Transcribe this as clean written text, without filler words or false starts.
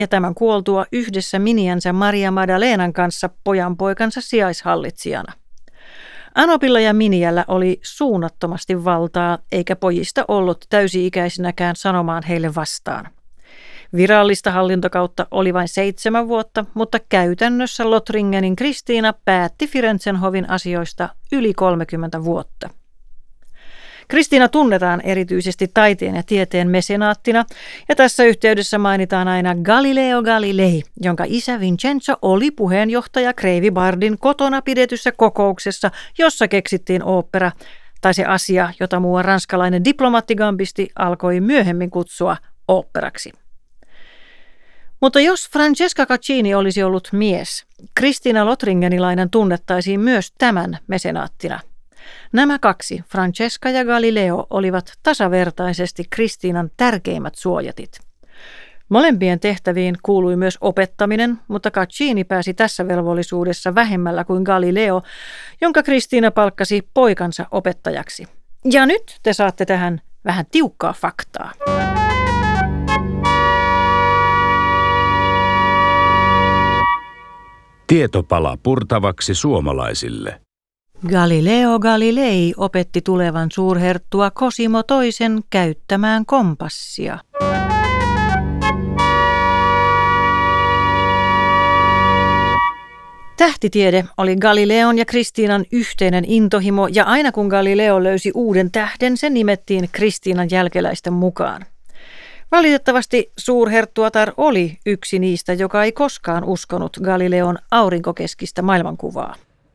ja tämän kuoltua yhdessä miniänsä Maria Magdalenan kanssa pojanpoikansa sijaishallitsijana. Anopilla ja Miniällä oli suunnattomasti valtaa, eikä pojista ollut täysi-ikäisinäkään sanomaan heille vastaan. Virallista hallintokautta oli vain 7 vuotta, mutta käytännössä Lothringenin Kristiina päätti Firenzen hovin asioista yli 30 vuotta. Kristiina tunnetaan erityisesti taiteen ja tieteen mesenaattina, ja tässä yhteydessä mainitaan aina Galileo Galilei, jonka isä Vincenzo oli puheenjohtaja kreivi Bardin kotona pidetyssä kokouksessa, jossa keksittiin ooppera, tai se asia, jota muuan ranskalainen diplomaatti Gambisti alkoi myöhemmin kutsua oopperaksi. Mutta jos Francesca Caccini olisi ollut mies, Kristiina Lothringenilainen tunnettaisiin myös tämän mesenaattina. Nämä 2, Francesca ja Galileo, olivat tasavertaisesti Kristiinan tärkeimmät suojatit. Molempien tehtäviin kuului myös opettaminen, mutta Caccini pääsi tässä velvollisuudessa vähemmällä kuin Galileo, jonka Kristiina palkkasi poikansa opettajaksi. Ja nyt te saatte tähän vähän tiukkaa faktaa. Tietopala purtavaksi suomalaisille. Galileo Galilei opetti tulevan suurherttua Cosimo II käyttämään kompassia. Tähtitiede oli Galileon ja Kristiinan yhteinen intohimo, ja aina kun Galileo löysi uuden tähden, se nimettiin Kristiinan jälkeläisten mukaan. Valitettavasti suurherttuatar oli yksi niistä, joka ei koskaan uskonut Galileon aurinkokeskistä maailmankuvaa.